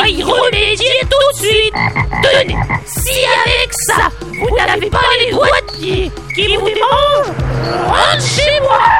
dois y remédier tout de suite. Tenez, si avec ça, vous n'avez pas les doigts de pied qui vous démangent, rentre chez moi.